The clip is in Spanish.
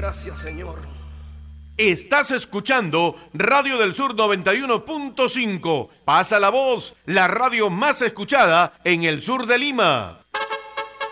Gracias, Señor. Estás escuchando Radio del Sur 91.5. Pasa la voz, la radio más escuchada en el sur de Lima.